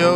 yo.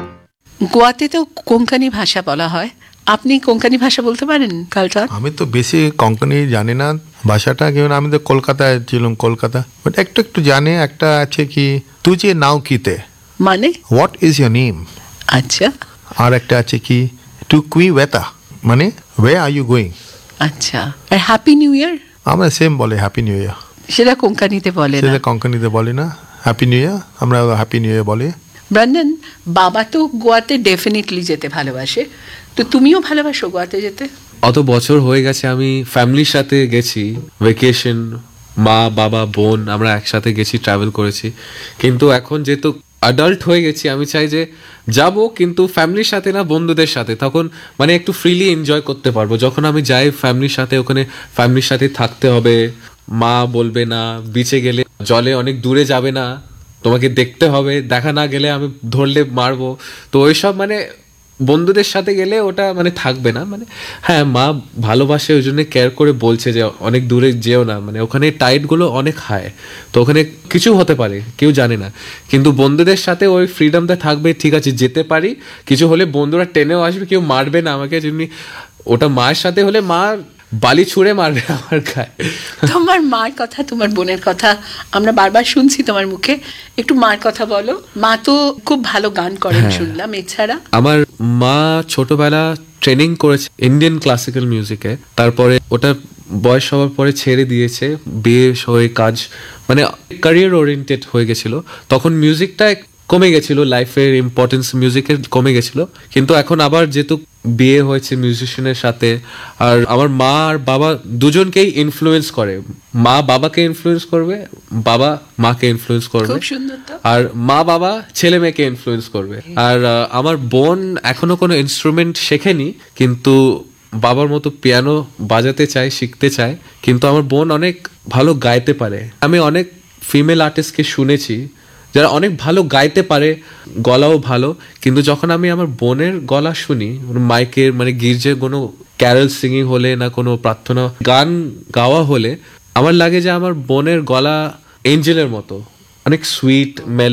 গোয়াতে তো কোঙ্কানি ভাষা বলা হয়, আপনি কোঙ্কানি ভাষা বলতে পারেন কালচার? আমি তো বেশি কোঙ্কনি জানি না ভাষাটা, কারণ আমি তো কলকাতায় ছিলাম, কলকাতা, বাট একটু একটু জানি। একটা আছে কি তুজে নাও কিতে, মানে হোয়াট ইজ ইয়োর নেম। আচ্ছা আর একটা আছে কি টু কুই ওয়েতা, মানে ওয়ে আর ইউ গোয়িং। আচ্ছা, আর হ্যাপি নিউ ইয়ার আমরা সেম বলে হ্যাপি নিউ ইয়ার, সেটা কোঙ্কানিতে বলে না। সেটা কোঙ্কনিতে বলে না। হ্যাপি নিউ ইয়ার আমরা হ্যাপি নিউ ইয়ার বলে। ব্রান্ডন, বাবা তো গোয়াতে ডেফিনেটলি যেতে ভালোবাসে, তো তুমিও ভালোবাসো গোয়াতে যেতে? অত বছর হয়ে গেছে, আমি ফ্যামিলির সাথে গেছি ভেকেশন, মা বাবা বোন আমরা একসাথে গেছি, ট্রাভেল করেছি। কিন্তু এখন যেহেতু অ্যাডাল্ট হয়ে গেছি, আমি চাই যে যাব, কিন্তু ফ্যামিলির সাথে না, বন্ধুদের সাথে। তখন মানে একটু ফ্রিলি এনজয় করতে পারবো। যখন আমি যাই ফ্যামিলির সাথে, ওখানে ফ্যামিলির সাথে থাকতে হবে। মা বলবে না বিচে গেলে জলে অনেক দূরে যাবে না, তোমাকে দেখতে হবে, দেখা না গেলে আমি ধরলে মারবো। তো ওইসব মানে বন্ধুদের সাথে গেলে ওটা মানে থাকবে না। মানে হ্যাঁ, মা ভালোবাসে, ওই জন্য কেয়ার করে বলছে যে অনেক দূরে যেও না, মানে ওখানে টাইডগুলো অনেক হাই, তো ওখানে কিছু হতে পারে, কেউ জানে না। কিন্তু বন্ধুদের সাথে ওই ফ্রিডমটা থাকবে, ঠিক আছে যেতে পারি, কিছু হলে বন্ধুরা টেনেও আসবে, কেউ মারবে না আমাকে। যেমনি ওটা মায়ের সাথে হলে মা বালি ছুঁড়ে মারবে আমার গায়ে। তোমার মার কথা, তোমার বোনের কথা আমরা বারবার শুনছি তোমার মুখে, একটু মার কথা বলো। মা তো খুব ভালো গান করেন শুনলাম, এছাড়া? আমার মা ছোটবেলা ট্রেনিং করেছে ইন্ডিয়ান ক্লাসিক্যাল মিউজিকে, তারপরে ওটা বয়স হওয়ার পরে ছেড়ে দিয়েছে, বিয়ে হয়ে কাজ মানে ক্যারিয়ার ওরিয়েন্টেড হয়ে গেছিল। তখন মিউজিকটা কমে গেছিল, লাইফের ইম্পর্টেন্স মিউজিকের কমে গেছিল। কিন্তু এখন আবার যেহেতু বিয়ে হয়েছে মিউজিশিয়ানের সাথে, আর আমার মা আর বাবা দুজনকেই ইনফ্লুয়েন্স করে। মা বাবাকে ইনফ্লুয়েন্স করবে, বাবা মাকে ইনফ্লুয়েন্স করবে, খুব সুন্দর তো। আর মা বাবা ছেলে মেয়েকে ইনফ্লুয়েন্স করবে। আর আমার বোন এখনো কোনো ইনস্ট্রুমেন্ট শেখেনি, কিন্তু বাবার মতো পিয়ানো বাজাতে চায়, শিখতে চায়। কিন্তু আমার বোন অনেক ভালো গাইতে পারে। আমি অনেক ফিমেল আর্টিস্টকে শুনেছি যারা অনেক ভালো গাইতে পারে, গলাও ভালো, কিন্তু যখন আমি আমার বোনের গলা শুনি, মাইকের মানে গির্জে কোনো ক্যারল সিঙ্গিং হলে না কোনো প্রার্থনা গান গাওয়া হলে, আমার লাগে যে আমার বোনের গলা এঞ্জেলের মতো, অনেক সুইট মেল